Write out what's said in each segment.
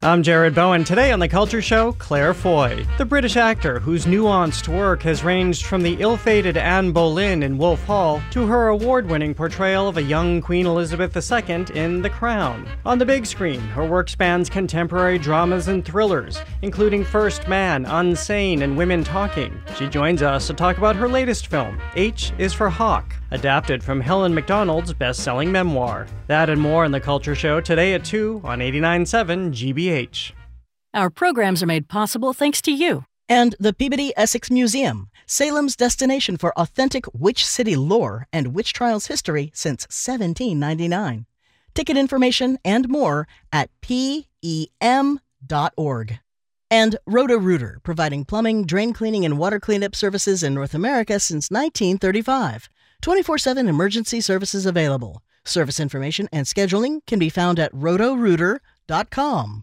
I'm Jared Bowen. Today on The Culture Show, Claire Foy, the British actor whose nuanced work has ranged from the ill-fated Anne Boleyn in Wolf Hall to her award-winning portrayal of a young Queen Elizabeth II in The Crown. On the big screen, her work spans contemporary dramas and thrillers, including First Man, Unsane, and Women Talking. She joins us to talk about her latest film, H is for Hawk, adapted from Helen Macdonald's best-selling memoir. That and more on The Culture Show today at 2 on 89.7 GBH. Our programs are made possible thanks to you. And the Peabody Essex Museum, Salem's destination for authentic witch city lore and witch trials history since 1799. Ticket information and more at PEM.org. And Roto-Rooter, providing plumbing, drain cleaning, and water cleanup services in North America since 1935. 24/7 emergency services available. Service information and scheduling can be found at rotorooter.com.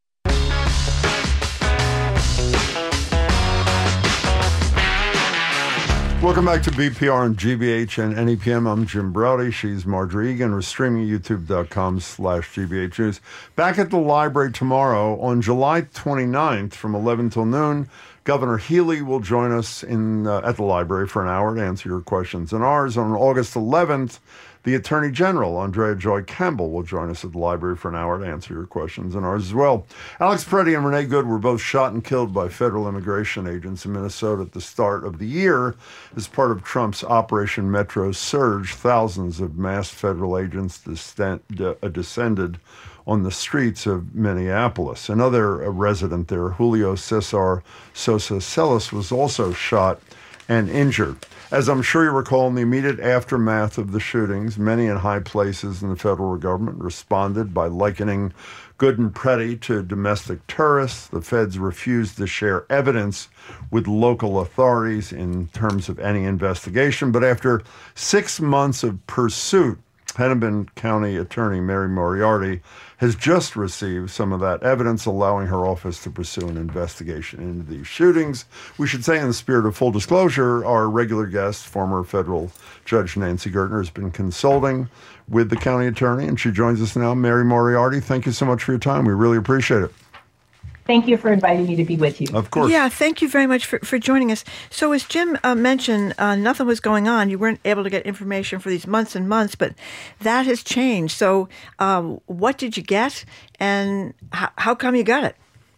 Welcome back to BPR and GBH and NEPM. I'm Jim Browdy. She's Marjorie Egan. We're streaming at youtube.com/GBH News. Back at the library tomorrow on July 29th from 11 till noon. Governor Healy will join us at the library for an hour to answer your questions and ours. On August 11th, the Attorney General, Andrea Joy Campbell, will join us at the library for an hour to answer your questions and ours as well. Alex Preddy and Renee Good were both shot and killed by federal immigration agents in Minnesota at the start of the year. As part of Trump's Operation Metro Surge, thousands of masked federal agents descended on the streets of Minneapolis. Another resident there, Julio Cesar Sosa Celis, was also shot and injured. As I'm sure you recall, in the immediate aftermath of the shootings, many in high places in the federal government responded by likening Good and Preddy to domestic terrorists. The feds refused to share evidence with local authorities in terms of any investigation. But after 6 months of pursuit, Hennepin County Attorney Mary Moriarty has just received some of that evidence, allowing her office to pursue an investigation into these shootings. We should say, in the spirit of full disclosure, our regular guest, former federal Judge Nancy Gertner, has been consulting with the county attorney, and she joins us now. Mary Moriarty, thank you so much for your time. We really appreciate it. Thank you for inviting me to be with you. Of course. Yeah, thank you very much for joining us. So as Jim mentioned, nothing was going on. You weren't able to get information for these months and months, but that has changed. So what did you get, and how come you got it?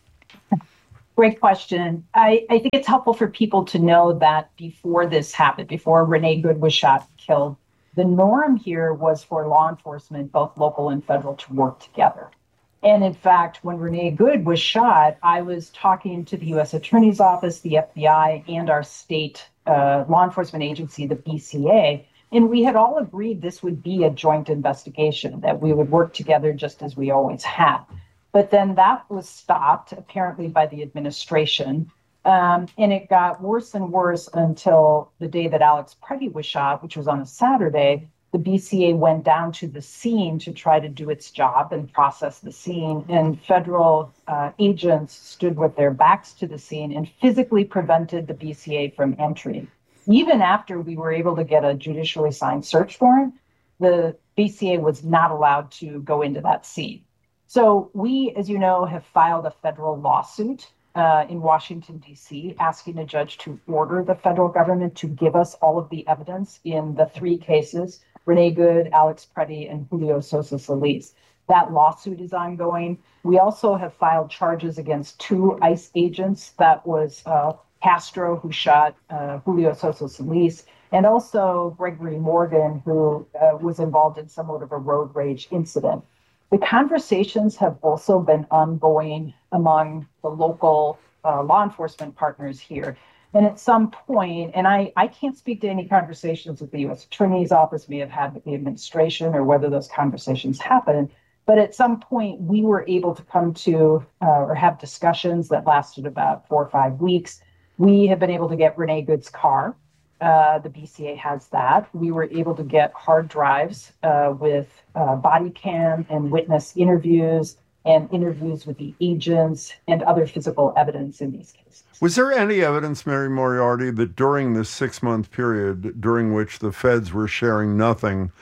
Great question. I think it's helpful for people to know that before this happened, before Renee Good was shot and killed, the norm here was for law enforcement, both local and federal, to work together. And in fact, when Renee Good was shot, I was talking to the U.S. Attorney's Office, the FBI, and our state law enforcement agency, the BCA, and we had all agreed this would be a joint investigation, that we would work together just as we always have. But then that was stopped, apparently by the administration, and it got worse and worse until the day that Alex Preddy was shot, which was on a Saturday. The BCA went down to the scene to try to do its job and process the scene, and federal agents stood with their backs to the scene and physically prevented the BCA from entering. Even after we were able to get a judicially signed search warrant, the BCA was not allowed to go into that scene. So we, as you know, have filed a federal lawsuit in Washington, D.C., asking a judge to order the federal government to give us all of the evidence in the 3 cases, Renee Good, Alex Preddy, and Julio Sosa Celis. That lawsuit is ongoing. We also have filed charges against 2 ICE agents. That was Castro, who shot Julio Sosa Celis, and also Gregory Morgan, who was involved in somewhat of a road rage incident. The conversations have also been ongoing among the local law enforcement partners here. And at some point, and I can't speak to any conversations that the U.S. Attorney's Office may have had with the administration or whether those conversations happened, but at some point we were able to come to or have discussions that lasted about 4 or 5 weeks. We have been able to get Renee Good's car. The BCA has that. We were able to get hard drives with body cam and witness interviews and interviews with the agents and other physical evidence in these cases. Was there any evidence, Mary Moriarty, that during this 6-month period during which the feds were sharing nothing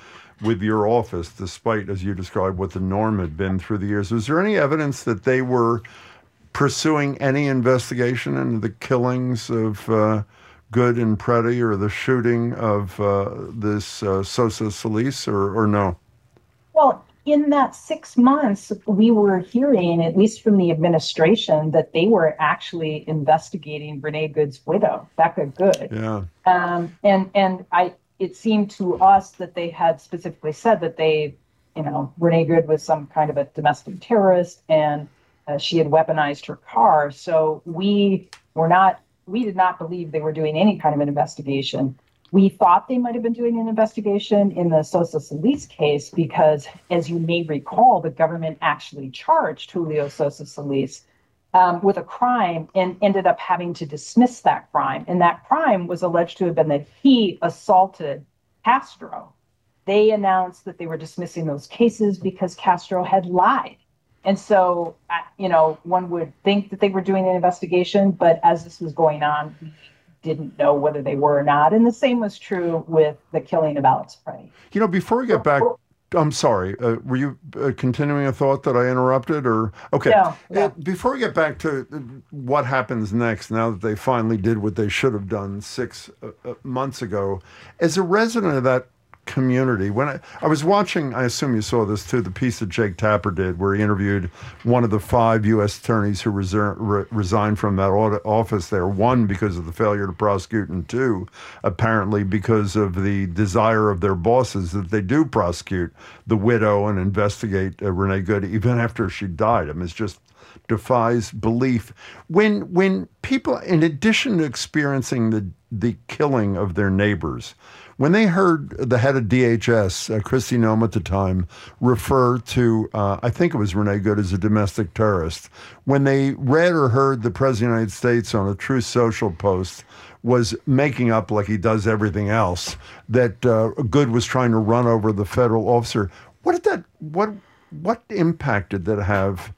with your office, despite, as you described, what the norm had been through the years. Was there any evidence that they were pursuing any investigation into the killings of Good and Preddy or the shooting of this Sosa Solis, or no? Well, in that 6 months, we were hearing, at least from the administration, that they were actually investigating Renee Good's widow, Becca Good. Yeah. It seemed to us that they had specifically said that Renee Good was some kind of a domestic terrorist, and she had weaponized her car. So we did not believe they were doing any kind of an investigation. We thought they might have been doing an investigation in the Sosa Solis case because, as you may recall, the government actually charged Julio Sosa Solis with a crime and ended up having to dismiss that crime. And that crime was alleged to have been that he assaulted Castro. They announced that they were dismissing those cases because Castro had lied. And so, one would think that they were doing an investigation, but as this was going on, we didn't know whether they were or not. And the same was true with the killing of Alex Preddy. Before we get back, I'm sorry, were you continuing a thought that I interrupted? Or okay, no. Before we get back to what happens next, now that they finally did what they should have done 6 months ago, as a resident of that community, when I was watching, I assume you saw this too, the piece that Jake Tapper did where he interviewed one of the 5 U.S. attorneys who resigned from that office there, 1 because of the failure to prosecute, and 2 apparently because of the desire of their bosses that they do prosecute the widow and investigate Renee Good even after she died. I mean, it just defies belief. When people, in addition to experiencing the killing of their neighbors, when they heard the head of DHS, Kristi Noem at the time, refer to, I think it was Renee Good, as a domestic terrorist, when they read or heard the President of the United States on a Truth Social post was making up, like he does everything else, that Good was trying to run over the federal officer, what impact did that have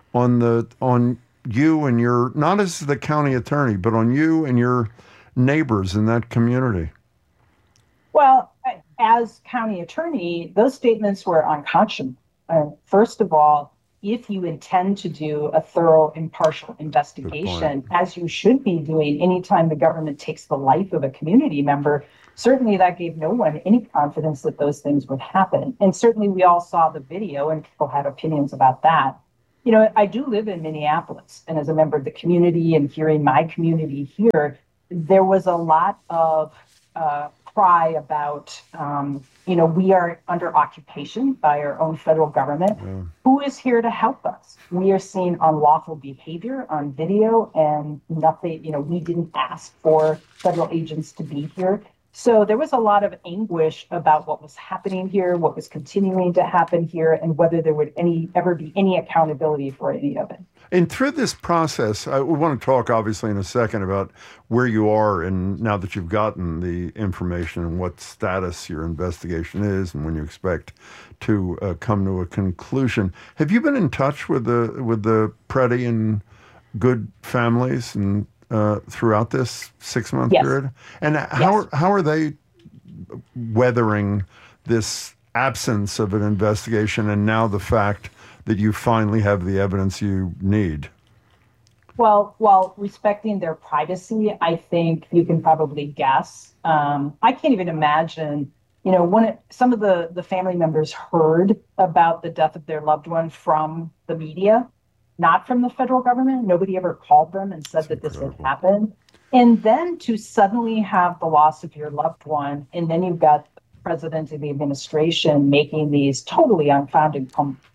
on you and your, not as the county attorney, but on you and your neighbors in that community? Well, as county attorney, those statements were unconscionable. First of all, if you intend to do a thorough, impartial investigation, as you should be doing anytime the government takes the life of a community member, certainly that gave no one any confidence that those things would happen. And certainly we all saw the video and people had opinions about that. I do live in Minneapolis, and as a member of the community and hearing my community here, there was a lot of cry about, we are under occupation by our own federal government. Yeah. Who is here to help us? We are seeing unlawful behavior on video and nothing, we didn't ask for federal agents to be here. So there was a lot of anguish about what was happening here, what was continuing to happen here, and whether there would ever be any accountability for any of it. And through this process, we want to talk obviously in a second about where you are and now that you've gotten the information and what status your investigation is and when you expect to come to a conclusion. Have you been in touch with the Preddy and Good families and throughout this 6-month period? And how are they weathering this absence of an investigation and now the fact that you finally have the evidence you need? Well, while respecting their privacy, I think you can probably guess. I can't even imagine, when some of the family members heard about the death of their loved one from the media, not from the federal government. Nobody ever called them and said that this had happened. And then to suddenly have the loss of your loved one, and then you've got the president of the administration making these totally unfounded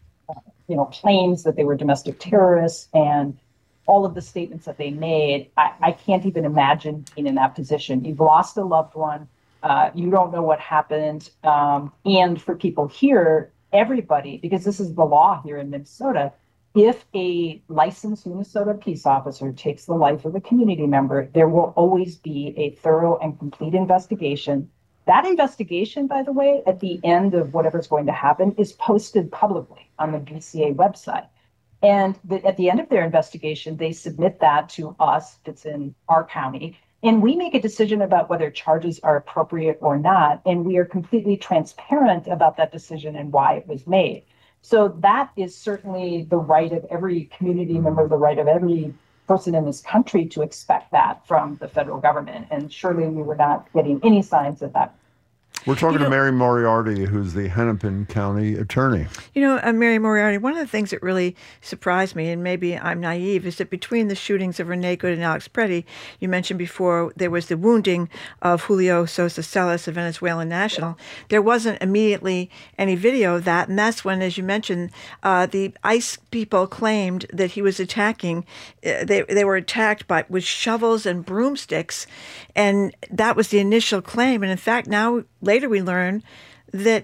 claims that they were domestic terrorists and all of the statements that they made. I can't even imagine being in that position. You've lost a loved one. You don't know what happened. And for people here, everybody, because this is the law here in Minnesota, if a licensed Minnesota peace officer takes the life of a community member, there will always be a thorough and complete investigation. That investigation, by the way, at the end of whatever's going to happen, is posted publicly on the BCA website. And at the end of their investigation, they submit that to us, if it's in our county, And we make a decision about whether charges are appropriate or not. And we are completely transparent about that decision and why it was made. So that is certainly the right of every community member, the right of every person in this country to expect that from the federal government. And surely we were not getting any signs of that. We're talking to Mary Moriarty, who's the Hennepin County attorney. Mary Moriarty, one of the things that really surprised me, and maybe I'm naive, is that between the shootings of Renee Good and Alex Preddy, you mentioned before there was the wounding of Julio Sosa Celis, a Venezuelan national. There wasn't immediately any video of that, and that's when, as you mentioned, the ICE people claimed that he was attacking. They were attacked with shovels and broomsticks, and that was the initial claim. And in fact, now later we learn that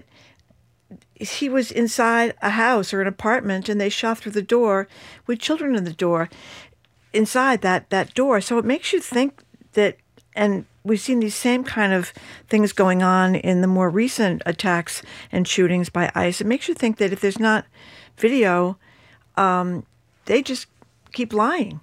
he was inside a house or an apartment and they shot through the door with children in the door, inside that door. So it makes you think that, and we've seen these same kind of things going on in the more recent attacks and shootings by ICE. It makes you think that if there's not video, they just keep lying.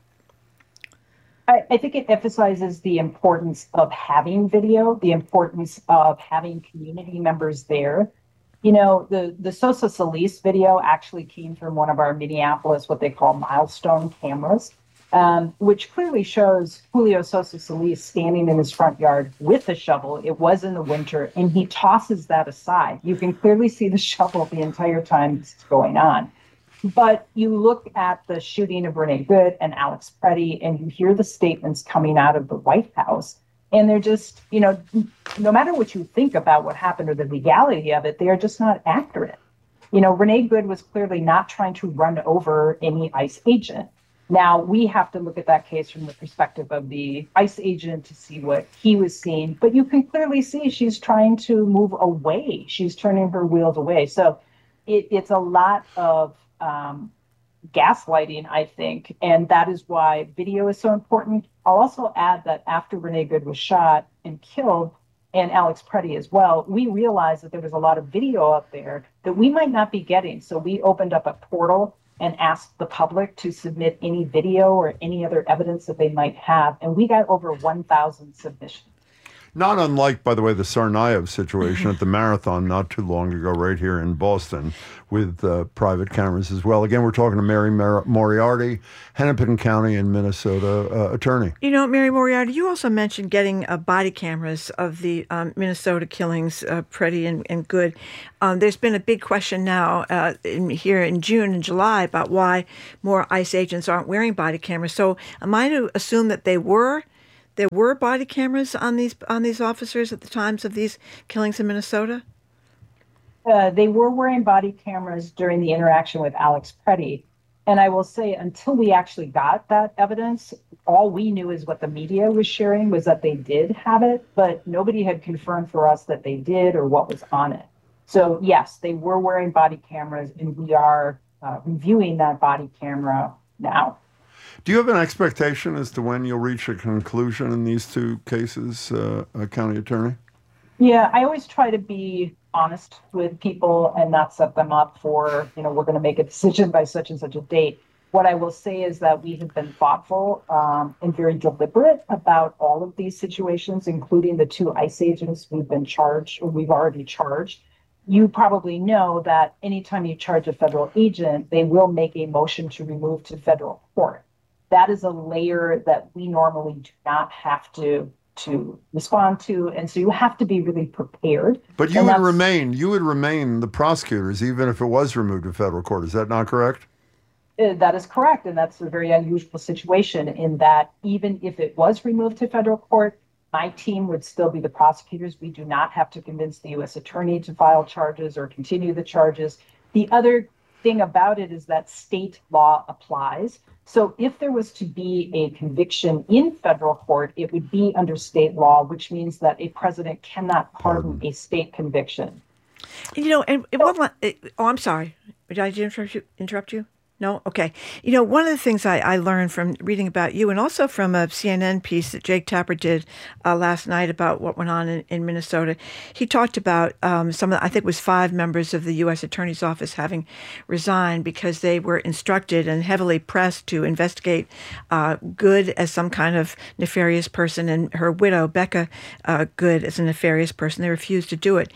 I think it emphasizes the importance of having video, the importance of having community members there. The Sosa Solis video actually came from one of our Minneapolis, what they call milestone cameras, which clearly shows Julio Sosa Solis standing in his front yard with a shovel. It was in the winter, and he tosses that aside. You can clearly see the shovel the entire time it's going on. But you look at the shooting of Renee Good and Alex Preddy, and you hear the statements coming out of the White House, and they're just, no matter what you think about what happened or the legality of it, they are just not accurate. Renee Good was clearly not trying to run over any ICE agent. Now, we have to look at that case from the perspective of the ICE agent to see what he was seeing, but you can clearly see she's trying to move away. She's turning her wheels away. So it's a lot of gaslighting, I think, and that is why video is so important. I'll also add that after Renee Good was shot and killed, and Alex Preddy as well, we realized that there was a lot of video up there that we might not be getting. So we opened up a portal and asked the public to submit any video or any other evidence that they might have, and we got over 1,000 submissions. Not unlike, by the way, the Tsarnaev situation at the marathon not too long ago, right here in Boston, with private cameras as well. Again, we're talking to Mary Moriarty, Hennepin County in Minnesota attorney. Mary Moriarty, you also mentioned getting body cameras of the Minnesota killings, Preddy and Good. There's been a big question now here in June and July about why more ICE agents aren't wearing body cameras. So am I to assume that there were body cameras on these officers at the times of these killings in Minnesota? They were wearing body cameras during the interaction with Alex Preddy. And I will say, until we actually got that evidence, all we knew is what the media was sharing was that they did have it, but nobody had confirmed for us that they did or what was on it. So yes, they were wearing body cameras, and we are reviewing that body camera now. Do you have an expectation as to when you'll reach a conclusion in these two cases, County Attorney? Yeah, I always try to be honest with people and not set them up for, we're going to make a decision by such and such a date. What I will say is that we have been thoughtful and very deliberate about all of these situations, including the two ICE agents we've already charged. You probably know that anytime you charge a federal agent, they will make a motion to remove to federal court. That is a layer that we normally do not have to respond to, and so you have to be really prepared. But you would remain the prosecutors even if it was removed to federal court. Is that not correct? That is correct, and that's a very unusual situation in that even if it was removed to federal court, my team would still be the prosecutors. We do not have to convince the U.S. attorney to file charges or continue the charges. The other thing about it is that state law applies. So if there was to be a conviction in federal court, it would be under state law, which means that a president cannot pardon a state conviction. I'm sorry. Did I interrupt you? No? Okay. One of the things I learned from reading about you and also from a CNN piece that Jake Tapper did last night about what went on in Minnesota, he talked about I think it was 5 members of the U.S. Attorney's Office having resigned because they were instructed and heavily pressed to investigate Good as some kind of nefarious person and her widow, Becca Good, as a nefarious person. They refused to do it.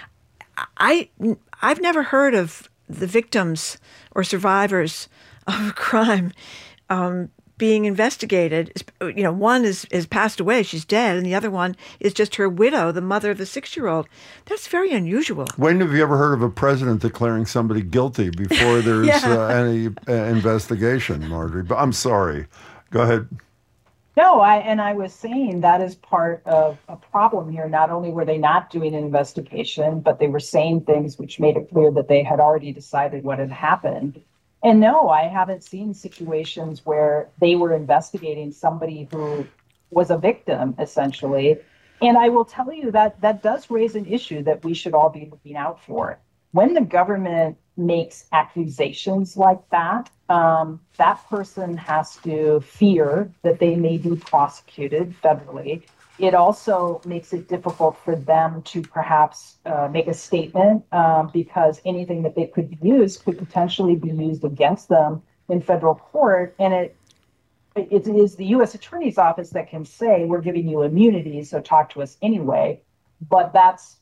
I've never heard of the victims or survivors of a crime being investigated. One has passed away, she's dead, and the other one is just her widow, the mother of the 6-year-old. That's very unusual. When have you ever heard of a president declaring somebody guilty before there's any investigation, Marjorie? But I'm sorry. Go ahead. No, I was saying that is part of a problem here. Not only were they not doing an investigation, but they were saying things which made it clear that they had already decided what had happened. And no, I haven't seen situations where they were investigating somebody who was a victim, essentially. And I will tell you that does raise an issue that we should all be looking out for. When the government makes accusations like that, that person has to fear that they may be prosecuted federally. It also makes it difficult for them to perhaps make a statement because anything that they could use could potentially be used against them in federal court. And it is the U.S. Attorney's Office that can say, we're giving you immunity, so talk to us anyway. But that's,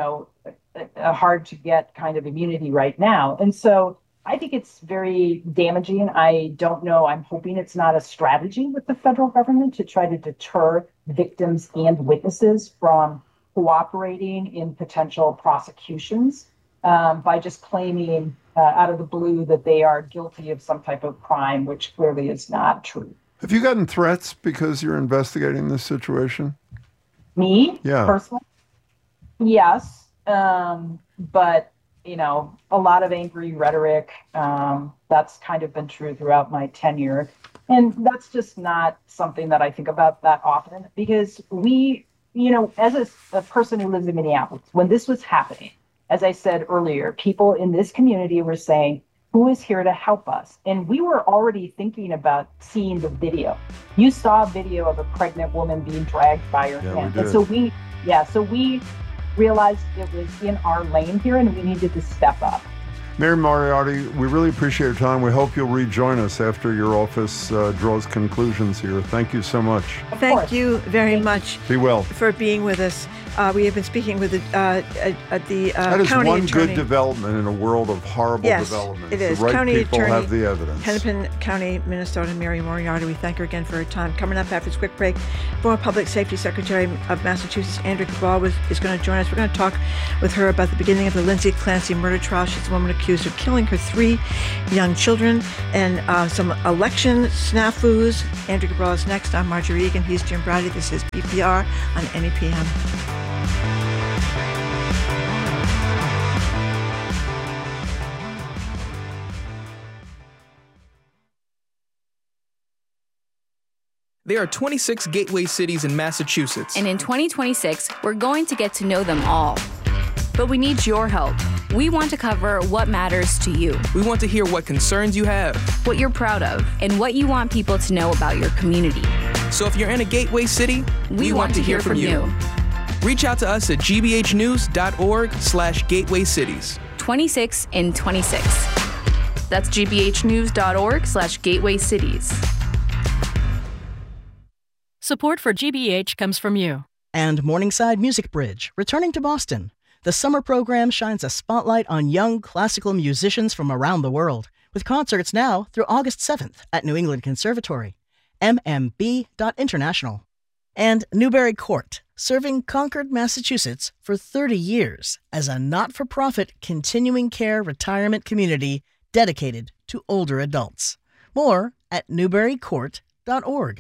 a hard to get kind of immunity right now. And so I think it's very damaging. I don't know. I'm hoping it's not a strategy with the federal government to try to deter victims and witnesses from cooperating in potential prosecutions by just claiming out of the blue that they are guilty of some type of crime, which clearly is not true. Have you gotten threats because you're investigating this situation? Me? Yeah. Personally? Yes. But, a lot of angry rhetoric. That's kind of been true throughout my tenure. And that's just not something that I think about that often because we, as a person who lives in Minneapolis, when this was happening, as I said earlier, people in this community were saying, who is here to help us? And we were already thinking about seeing the video. You saw a video of a pregnant woman being dragged by her hand. And so we realized it was in our lane here and we needed to step up. Mary Moriarty, we really appreciate your time. We hope you'll rejoin us after your office draws conclusions here. Thank you so much. Thank you very much. Be well. For being with us. We have been speaking with the county attorney. That is one good development in a world of horrible developments. It is. The right county people attorney, have the evidence. Hennepin County, Minnesota, Mary Moriarty. We thank her again for her time. Coming up after this quick break, former Public Safety Secretary of Massachusetts, Andrea Cabral, is going to join us. We're going to talk with her about the beginning of the Lindsay Clancy murder trial. She's a woman accused of killing her 3 young children and some election snafus. Andrea Cabral is next. I'm Marjorie Egan. He's Jim Browdy. This is BPR on NEPM. There are 26 gateway cities in Massachusetts. And in 2026, we're going to get to know them all. But we need your help. We want to cover what matters to you. We want to hear what concerns you have, what you're proud of, and what you want people to know about your community. So if you're in a gateway city, we want to hear from you. Reach out to us at gbhnews.org/gatewaycities. 26 in 26. That's gbhnews.org/gatewaycities. Support for GBH comes from you. And Morningside Music Bridge, returning to Boston. The summer program shines a spotlight on young classical musicians from around the world, with concerts now through August 7th at New England Conservatory, mmb.international. And Newbury Court, serving Concord, Massachusetts for 30 years as a not-for-profit continuing care retirement community dedicated to older adults. More at newburycourt.org.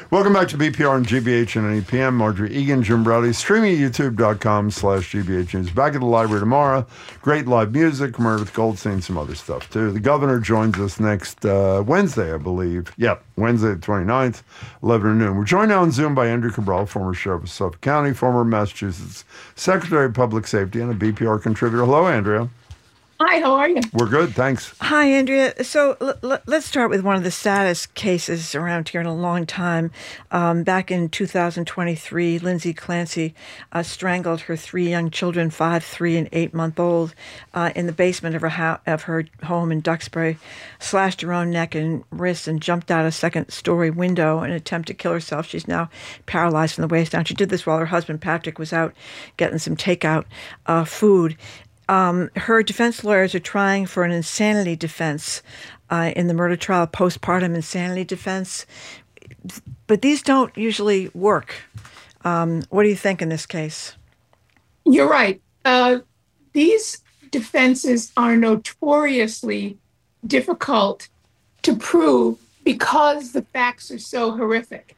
Welcome back to BPR and GBH and NEPM. Marjorie Egan, Jim Braude, streaming at youtube.com/GBH News. Back at the library tomorrow. Great live music, Meredith Goldstein, some other stuff too. The governor joins us next Wednesday, I believe. Yep, Wednesday the 29th, 11 to noon. We're joined now on Zoom by Andrea Cabral, former sheriff of Suffolk County, former Massachusetts Secretary of Public Safety, and a BPR contributor. Hello, Andrea. Hi, how are you? We're good, thanks. Hi, Andrea. So let's start with one of the saddest cases around here in a long time. Back in 2023, Lindsay Clancy strangled her 3 young children, 5, 3, and 8-month-old, in the basement of her home in Duxbury, slashed her own neck and wrists, and jumped out a second-story window in an attempt to kill herself. She's now paralyzed from the waist down. She did this while her husband, Patrick, was out getting some takeout food. Her defense lawyers are trying for an insanity defense in the murder trial, postpartum insanity defense. But these don't usually work. What do you think in this case? You're right. These defenses are notoriously difficult to prove because the facts are so horrific.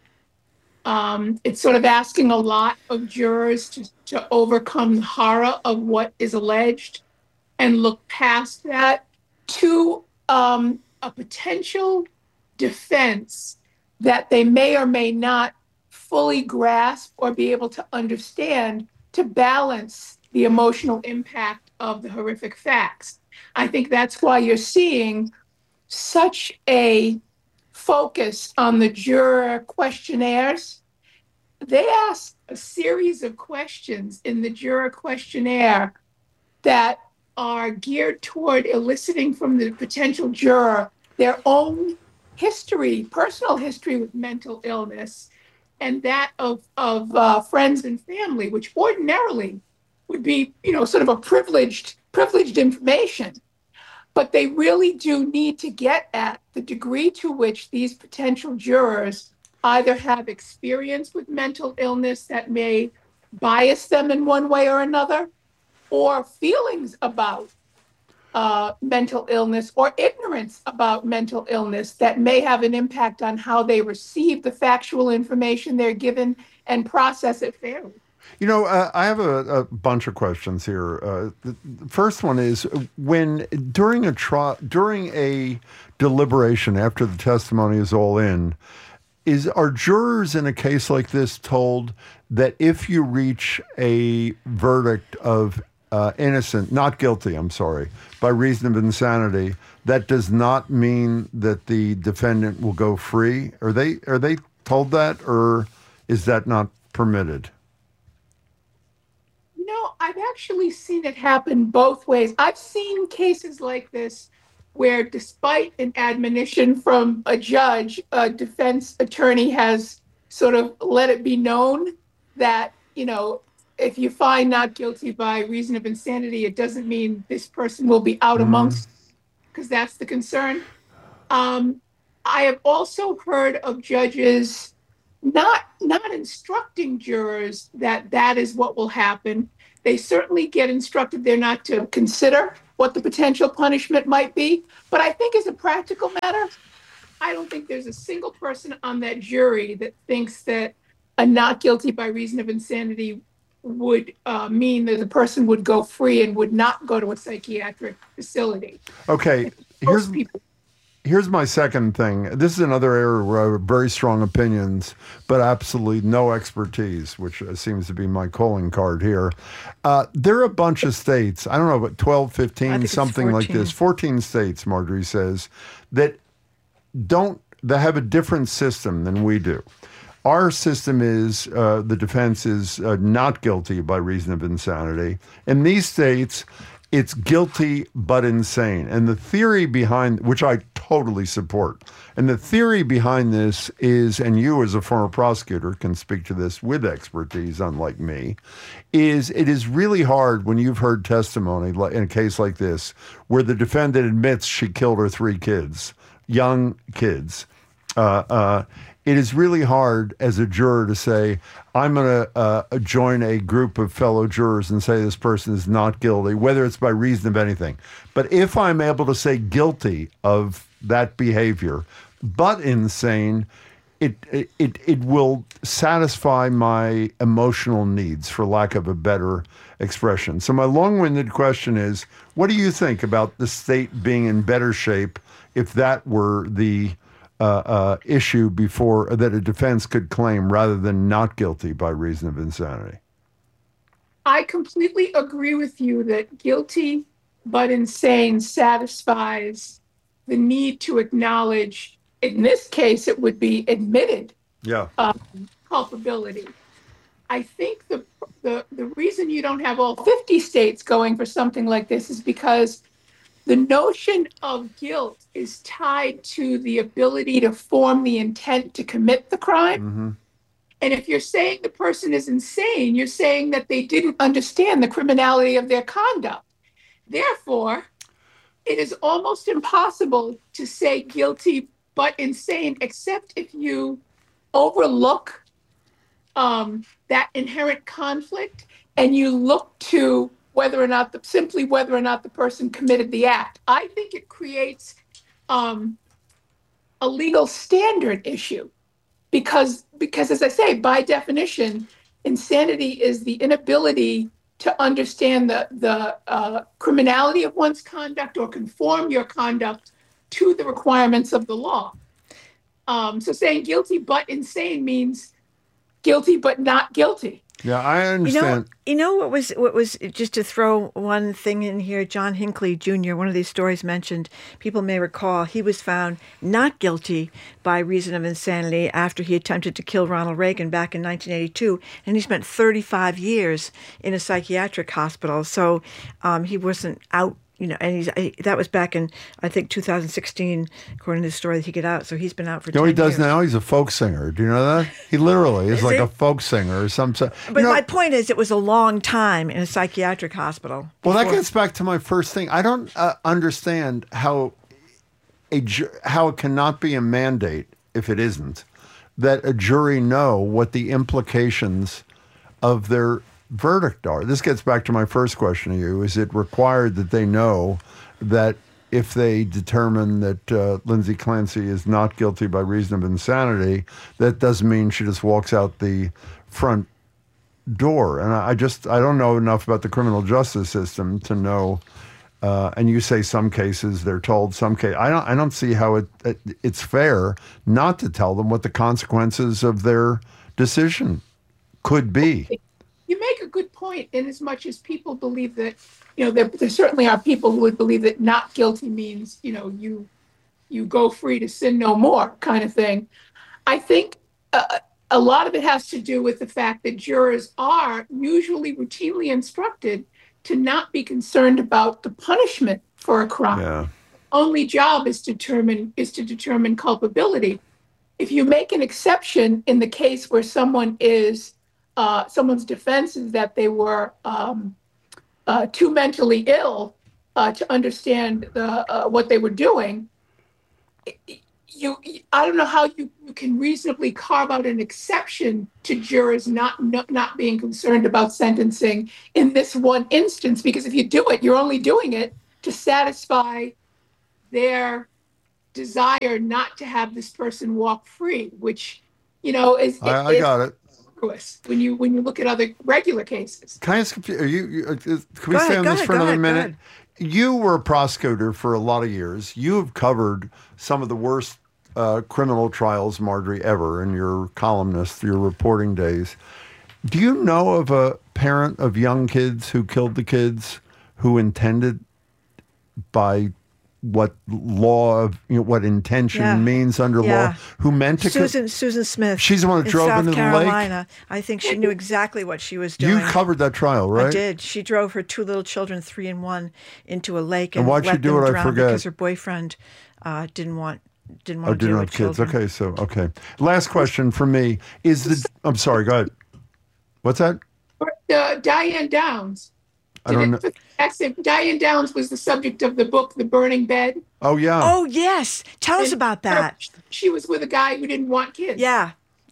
It's sort of asking a lot of jurors to overcome the horror of what is alleged and look past that to a potential defense that they may or may not fully grasp or be able to understand to balance the emotional impact of the horrific facts. I think that's why you're seeing such a focus on the juror questionnaires. They ask a series of questions in the juror questionnaire that are geared toward eliciting from the potential juror their own history, personal history with mental illness, and that of friends and family, which ordinarily would be, sort of a privileged information. But they really do need to get at the degree to which these potential jurors either have experience with mental illness that may bias them in one way or another, or feelings about mental illness or ignorance about mental illness that may have an impact on how they receive the factual information they're given and process it fairly. I have a bunch of questions here. The first one is when during a deliberation after the testimony is all in, are jurors in a case like this told that if you reach a verdict of innocent, not guilty, I'm sorry, by reason of insanity, that does not mean that the defendant will go free? Are they told that, or is that not permitted? I've actually seen it happen both ways. I've seen cases like this where, despite an admonition from a judge, a defense attorney has sort of let it be known that, if you find not guilty by reason of insanity, it doesn't mean this person will be out amongst, because that's the concern. I have also heard of judges not instructing jurors that is what will happen. They certainly get instructed they're not to consider what the potential punishment might be. But I think as a practical matter, I don't think there's a single person on that jury that thinks that a not guilty by reason of insanity would mean that the person would go free and would not go to a psychiatric facility. Okay, here's my second thing. This is another area where I have very strong opinions, but absolutely no expertise, which seems to be my calling card here. There are a bunch of states, I don't know, but 12, 15, something like this, 14 states, Marjorie says, that have a different system than we do. Our system is, the defense is not guilty by reason of insanity. In these states, it's guilty but insane. And the theory behind, which I totally support, and the theory behind this is, and you as a former prosecutor can speak to this with expertise, unlike me, is it is really hard when you've heard testimony in a case like this, where the defendant admits she killed her 3 kids, young kids. It is really hard as a juror to say, I'm going to join a group of fellow jurors and say this person is not guilty, whether it's by reason of anything. But if I'm able to say guilty of that behavior, but insane, it will satisfy my emotional needs, for lack of a better expression. So my long-winded question is, what do you think about the state being in better shape if that were the issue before that a defense could claim rather than not guilty by reason of insanity? I completely agree with you that guilty but insane satisfies the need to acknowledge, in this case, it would be admitted culpability. I think the reason you don't have all 50 states going for something like this is because the notion of guilt is tied to the ability to form the intent to commit the crime. Mm-hmm. And if you're saying the person is insane, you're saying that they didn't understand the criminality of their conduct. Therefore, it is almost impossible to say guilty but insane, except if you overlook that inherent conflict and you look to whether or not the person committed the act. I think it creates a legal standard issue because as I say, by definition, insanity is the inability to understand the criminality of one's conduct or conform your conduct to the requirements of the law. So saying guilty but insane means guilty but not guilty. Yeah, I understand. You know what was just to throw one thing in here, John Hinckley Jr., one of these stories mentioned, people may recall, he was found not guilty by reason of insanity after he attempted to kill Ronald Reagan back in 1982, and he spent 35 years in a psychiatric hospital. So he wasn't out. And that was back in, I think, 2016, according to the story that he got out. So he's been out for 10 years. You know what he does now? He's a folk singer. Do you know that? He literally is like a folk singer or something. But my point is, it was a long time in a psychiatric hospital. Well, that gets back to my first thing. I don't understand how it cannot be a mandate, if it isn't, that a jury know what the implications of their verdict are. This gets back to my first question to you. Is it required that they know that if they determine that Lindsay Clancy is not guilty by reason of insanity, that doesn't mean she just walks out the front door? And I don't know enough about the criminal justice system to know. And you say some cases they're told, some case I don't see how it's fair not to tell them what the consequences of their decision could be. You make a good point in as much as people believe that, there certainly are people who would believe that not guilty means, you go free to sin no more kind of thing. I think a lot of it has to do with the fact that jurors are usually routinely instructed to not be concerned about the punishment for a crime. Yeah. Only job is to determine culpability. If you make an exception in the case where someone's defense is that they were too mentally ill to understand what they were doing, I don't know how you can reasonably carve out an exception to jurors not being concerned about sentencing in this one instance, because if you do it, you're only doing it to satisfy their desire not to have this person walk free, which, is... I got it. When you look at other regular cases. Can I ask can we stay on this for another minute? You were a prosecutor for a lot of years. You have covered some of the worst criminal trials, Marjorie, ever in your columnist, your reporting days. Do you know of a parent of young kids who killed the kids who intended by what law of what intention means under law, who meant to Susan Smith. She's the one that drove into the lake. South Carolina. I think she knew exactly what she was doing. You covered that trial, right? I did. She drove her two little children, 3 and 1, into a lake and why'd let she do them it? drown I forget. because her boyfriend didn't want to deal with kids. children. Okay. Last question for me is I'm sorry. Go ahead. What's that? Diane Downs. I don't know. Diane Downs was the subject of the book, The Burning Bed. Oh, yeah. Oh, yes. Tell us about that. She was with a guy who didn't want kids. Yeah.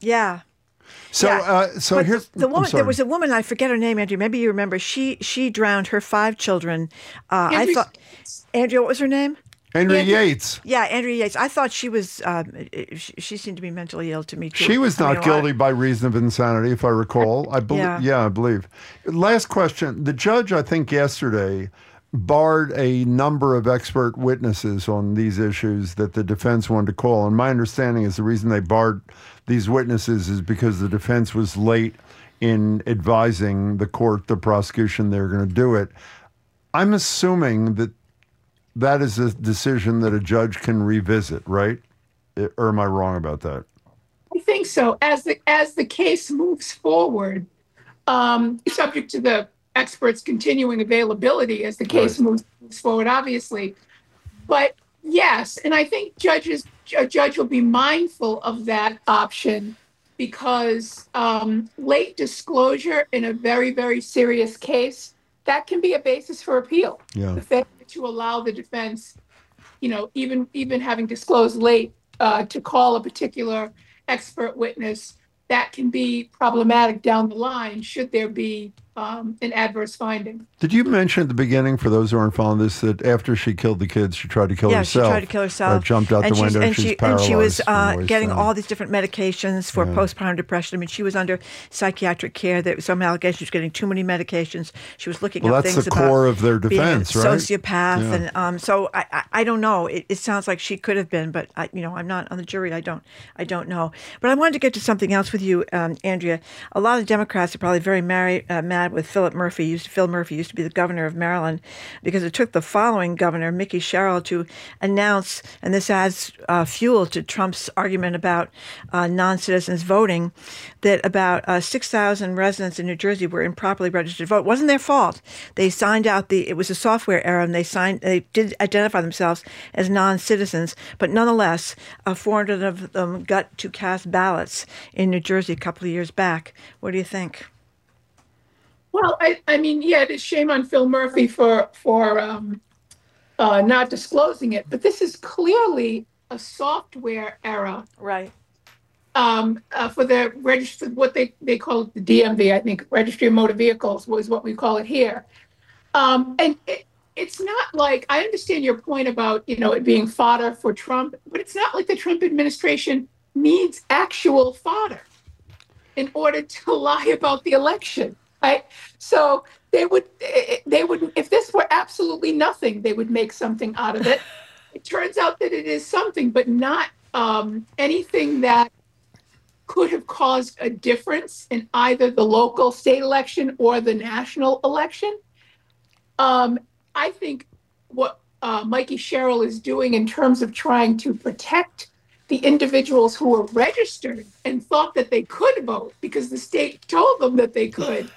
So here's the woman. There was a woman, I forget her name, Andrew. Maybe you remember. She drowned her 5 children. I thought, Andrew, what was her name? Andrea Yates. Yeah, Andrea Yates. I thought she was, she seemed to be mentally ill to me, too. She was not guilty by reason of insanity, if I recall. I believe. Last question. The judge, I think yesterday, barred a number of expert witnesses on these issues that the defense wanted to call. And my understanding is the reason they barred these witnesses is because the defense was late in advising the court, the prosecution, they're going to do it. I'm assuming that is a decision that a judge can revisit, right? Or am I wrong about that? I think so. As the case moves forward, subject to the experts' continuing availability as the case moves forward, obviously. But yes, and I think a judge will be mindful of that option because late disclosure in a very, very serious case, that can be a basis for appeal. Yeah. The fact that you allow the defense, even having disclosed late to call a particular expert witness, that can be problematic down the line should there be an adverse finding. Did you mention at the beginning, for those who aren't following this, that after she killed the kids, she tried to kill herself? Yeah, she tried to kill herself. Jumped out the window and she's paralyzed. And she was getting all these different medications for postpartum depression. I mean, she was under psychiatric care. There was some allegations she was getting too many medications. She was looking up things about... Well, that's the core of their defense, being a right? sociopath. Yeah. And so I don't know. It sounds like she could have been, but I'm not on the jury. I don't know. But I wanted to get to something else with you, Andrea. A lot of Democrats are probably very mad with Phil Murphy used to be the governor of Maryland, because it took the following governor, Mickey Sherrill, to announce, and this adds fuel to Trump's argument about non-citizens voting, that about 6,000 residents in New Jersey were improperly registered to vote. It wasn't their fault. They signed out it was a software error, and they did identify themselves as non-citizens, but nonetheless, 400 of them got to cast ballots in New Jersey a couple of years back. What do you think? Well, I mean, yeah, it's shame on Phil Murphy for not disclosing it, but this is clearly a software error, right? For the register, what they call it, the DMV, I think, Registry of Motor Vehicles was what we call it here, and it's not like, I understand your point about it being fodder for Trump, but it's not like the Trump administration needs actual fodder in order to lie about the election. Right? So they would, if this were absolutely nothing, they would make something out of it. It turns out that it is something, but not anything that could have caused a difference in either the local state election or the national election. I think what Mikey Sherrill is doing in terms of trying to protect the individuals who were registered and thought that they could vote because the state told them that they could.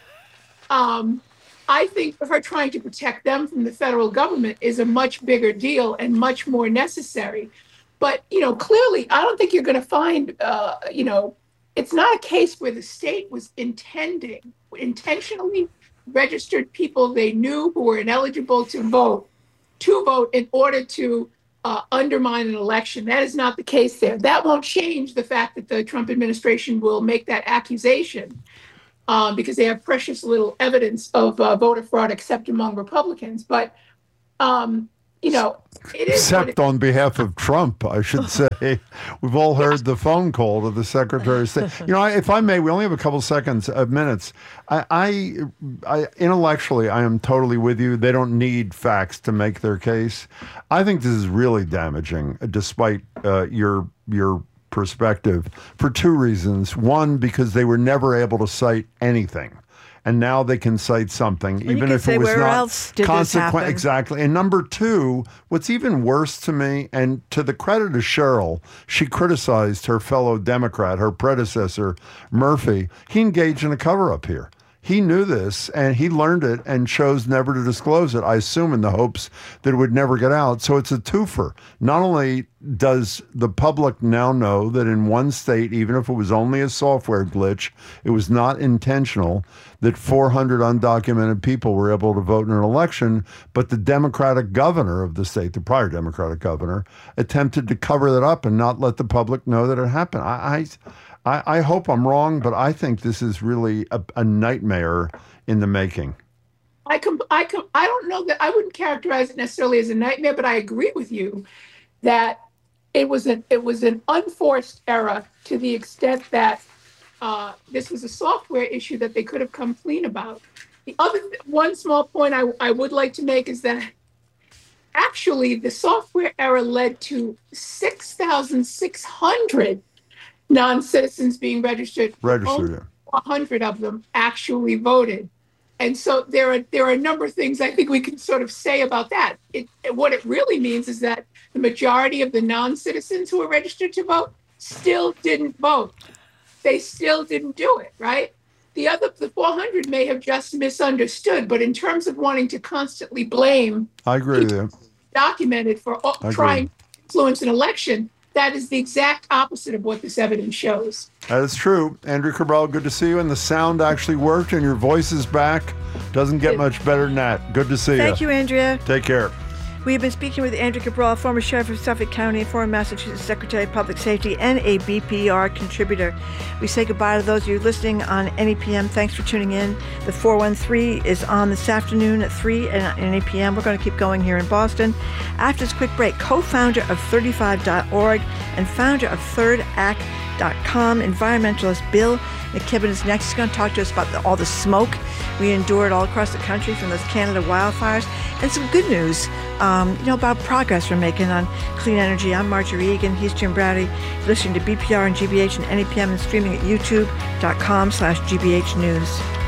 I think her trying to protect them from the federal government is a much bigger deal and much more necessary. But, clearly, I don't think you're going to find, it's not a case where the state was intentionally registered people they knew who were ineligible to vote in order to undermine an election. That is not the case there. That won't change the fact that the Trump administration will make that accusation. Because they have precious little evidence of voter fraud except among Republicans. But, it is... Except on behalf of Trump, I should say. We've all heard the phone call to the Secretary of State. If I may, we only have a couple minutes. I intellectually, I am totally with you. They don't need facts to make their case. I think this is really damaging, despite your perspective, for two reasons. One, because they were never able to cite anything, and now they can cite something, even if it was not consequent. Exactly. And number two, what's even worse to me, and to the credit of Sherrill, she criticized her fellow Democrat, her predecessor, Murphy. He engaged in a cover-up here. He knew this, and he learned it and chose never to disclose it, I assume in the hopes that it would never get out. So it's a twofer. Not only does the public now know that in one state, even if it was only a software glitch, it was not intentional, that 400 undocumented people were able to vote in an election, but the Democratic governor of the state, the prior Democratic governor, attempted to cover that up and not let the public know that it happened. I hope I'm wrong, but I think this is really a nightmare in the making. I don't know that I wouldn't characterize it necessarily as a nightmare, but I agree with you that it was an unforced error to the extent that this was a software issue that they could have come clean about. The other one small point I would like to make is that actually the software error led to 6,600 non-citizens being registered. Only 100 of them actually voted. And so there are a number of things I think we can sort of say about that. What it really means is that the majority of the non-citizens who were registered to vote still didn't vote. They still didn't do it, right? The 400 may have just misunderstood, but in terms of wanting to constantly blame, I agree with you. Documented for trying to influence an election, that is the exact opposite of what this evidence shows. That is true. Andrea Cabral, good to see you. And the sound actually worked and your voice is back. Doesn't get much better than that. Good to see you. Thank you, Andrea. Take care. We have been speaking with Andrea Cabral, former sheriff of Suffolk County, former Massachusetts Secretary of Public Safety, and a BPR contributor. We say goodbye to those of you listening on NEPM. Thanks for tuning in. The 413 is on this afternoon at 3 at NEPM. We're going to keep going here in Boston. After this quick break, co-founder of 35.org and founder of ThirdAct.com, environmentalist Bill McKibben is next. He's going to talk to us about all the smoke we endured all across the country from those Canada wildfires, and some good news, about progress we're making on clean energy. I'm Marjorie Egan. He's Jim Braude. You're listening to BPR and GBH and NEPM and streaming at youtube.com/GBH News.